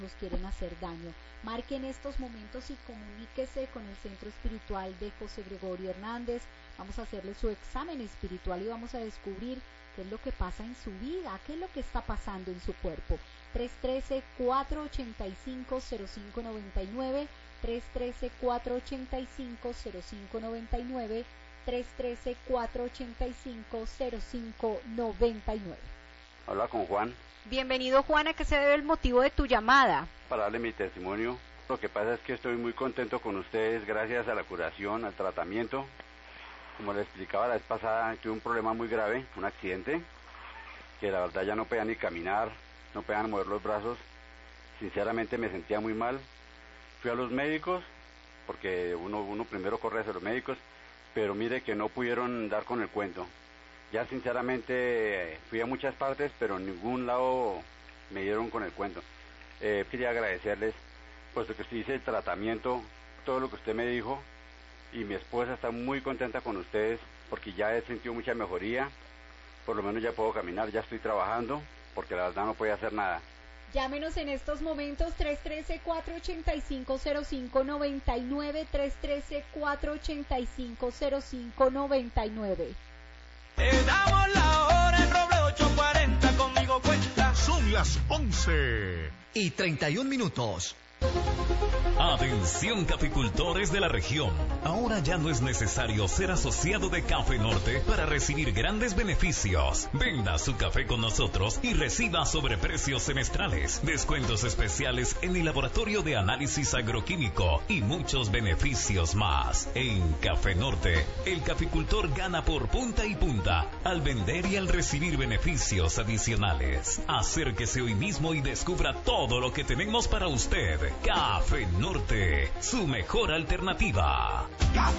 nos quieren hacer daño. Marque en estos momentos y comuníquese con el Centro Espiritual de José Gregorio Hernández. Vamos a hacerle su examen espiritual y vamos a descubrir qué es lo que pasa en su vida, qué es lo que está pasando en su cuerpo. 313-485-0599, 313-485-0599, 313-485-0599. Habla con Juan. Bienvenido, Juan. ¿A qué se debe el motivo de tu llamada? Para darle mi testimonio. Lo que pasa es que estoy muy contento con ustedes gracias a la curación, al tratamiento. Como les explicaba la vez pasada, tuve un problema muy grave, un accidente, que la verdad ya no podía ni caminar, no podía mover los brazos. Sinceramente me sentía muy mal. Fui a los médicos, porque uno primero corre hacia los médicos, pero mire que no pudieron dar con el cuento. Ya sinceramente fui a muchas partes, pero en ningún lado me dieron con el cuento. Quería agradecerles, puesto que usted hice el tratamiento, todo lo que usted me dijo, y mi esposa está muy contenta con ustedes, porque ya he sentido mucha mejoría, por lo menos ya puedo caminar, ya estoy trabajando, porque la verdad no podía hacer nada. Llámenos en estos momentos 313-485-0599, 313-485-0599. Te damos la hora en Robledo 840, conmigo cuenta. Son las 11:31. Atención, caficultores de la región. Ahora ya no es necesario ser asociado de Café Norte para recibir grandes beneficios. Venda su café con nosotros y reciba sobreprecios semestrales, descuentos especiales en el laboratorio de análisis agroquímico y muchos beneficios más. En Café Norte, el caficultor gana por punta y punta al vender y al recibir beneficios adicionales. Acérquese hoy mismo y descubra todo lo que tenemos para usted. Café Norte, su mejor alternativa.